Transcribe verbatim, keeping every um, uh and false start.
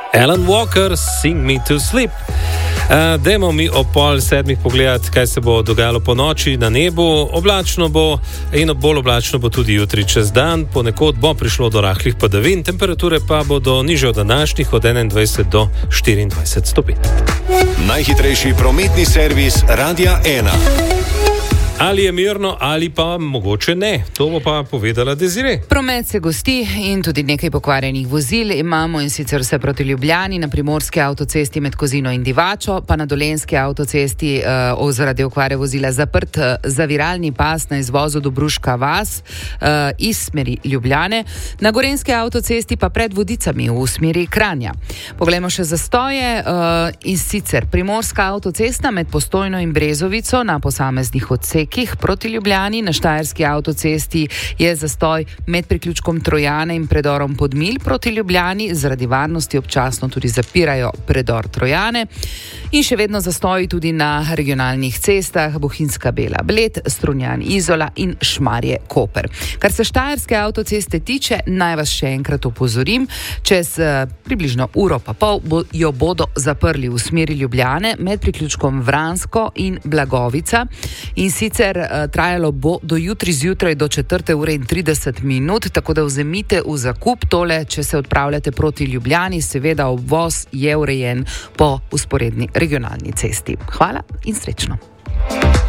Alan Walker, Sing Me to Sleep. Uh, dajmo mi o pol sedmih pogledati, kaj se bo dogajalo po noči na nebu. Oblačno bo in bolj oblačno bo tudi jutri čez dan. Ponekod bo prišlo do rahlih padavin, temperature pa bodo nižje od današnjih od enaindvajset do štiriindvajset stopinj. Najhitrejši prometni servis Radia ena. Ali je mirno, ali pa mogoče ne. To bo pa povedala Desiree. Promet se gosti in tudi nekaj pokvarjenih vozil imamo, in sicer vse proti Ljubljani, na primorski avtocesti med Kozino in Divačo, pa na dolenjski avtocesti uh, zaradi okvare vozila zaprt uh, zaviralni pas na izvozu Dobruška vas uh, iz smeri Ljubljane, na gorenjski avtocesti pa pred Vodicami v smeri Kranja. Poglejmo še zastoje, uh, in sicer primorska avtocesta med Postojno in Brezovico na posameznih odsekih proti Ljubljani, na štajerski avtocesti je zastoj med priključkom Trojane in predorom Podmilj proti Ljubljani, zaradi varnosti občasno tudi zapirajo predor Trojane, in še vedno zastoji tudi na regionalnih cestah Bohinjska Bela Bled, Strunjan Izola in Šmarje Koper. Kar se štajerske avtoceste tiče, naj vas še enkrat opozorim, čez uh, približno uro pa pol bo, jo bodo zaprli v smeri Ljubljane med priključkom Vransko in Blagovica, in sicer Sicer trajalo bo do jutri zjutraj do četrte ure in trideset minut, tako da vzemite v zakup tole, če se odpravljate proti Ljubljani. Seveda obvoz je urejen po vzporedni regionalni cesti. Hvala in srečno.